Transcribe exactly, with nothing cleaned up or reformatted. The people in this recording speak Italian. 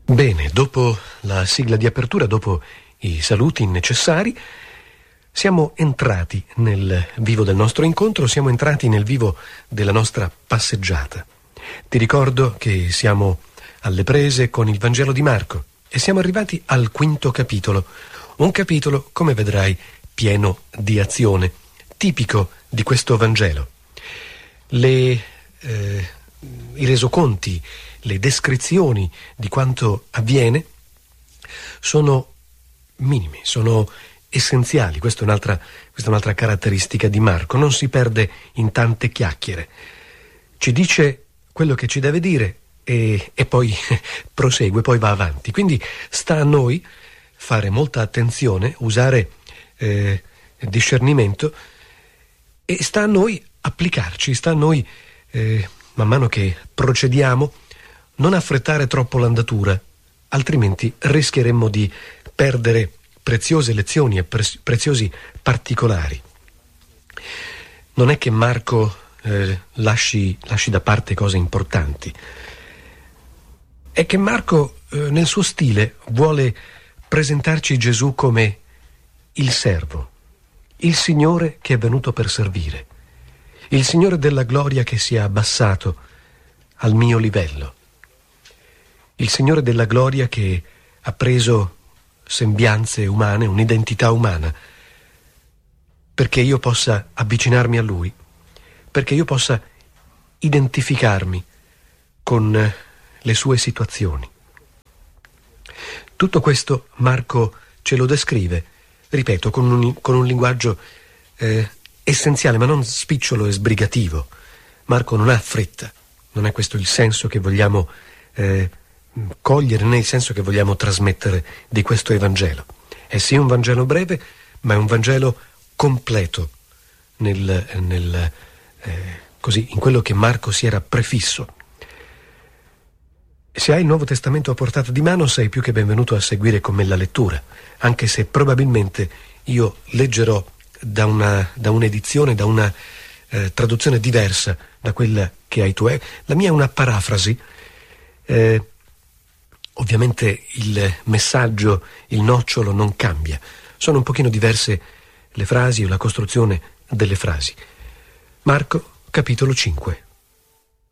Bene, dopo la sigla di apertura, dopo i saluti necessari, siamo entrati nel vivo del nostro incontro, siamo entrati nel vivo della nostra passeggiata. Ti ricordo che siamo alle prese con il Vangelo di Marco e siamo arrivati al quinto capitolo, un capitolo, come vedrai, pieno di azione, tipico di questo Vangelo. Le, eh, i resoconti, le descrizioni di quanto avviene sono minimi, sono essenziali. Questa è un'altra, questa è un'altra caratteristica di Marco, non si perde in tante chiacchiere. Ci dice quello che ci deve dire e, e poi prosegue, poi va avanti. Quindi sta a noi fare molta attenzione, usare eh, discernimento, e sta a noi applicarci, sta a noi, eh, man mano che procediamo, non affrettare troppo l'andatura, altrimenti rischieremmo di perdere preziose lezioni e pre- preziosi particolari. Non è che Marco eh, lasci, lasci da parte cose importanti, è che Marco eh, nel suo stile vuole presentarci Gesù come il servo, il Signore che è venuto per servire, il Signore della gloria che si è abbassato al mio livello, il Signore della gloria che ha preso sembianze umane, un'identità umana, perché io possa avvicinarmi a Lui, perché io possa identificarmi con le sue situazioni. Tutto questo Marco ce lo descrive, ripeto, con un, con un linguaggio eh, essenziale, ma non spicciolo e sbrigativo. Marco non ha fretta, non è questo il senso che vogliamo eh, cogliere, né il senso che vogliamo trasmettere di questo Evangelo. È sì un Vangelo breve, ma è un Vangelo completo nel, nel, eh, così, in quello che Marco si era prefisso. Se hai il Nuovo Testamento a portata di mano, sei più che benvenuto a seguire con me la lettura, anche se probabilmente io leggerò da una da un'edizione, da una eh, traduzione diversa da quella che hai tu. La mia è una parafrasi. Eh, ovviamente il messaggio, il nocciolo non cambia. Sono un pochino diverse le frasi o la costruzione delle frasi. Marco, capitolo cinque.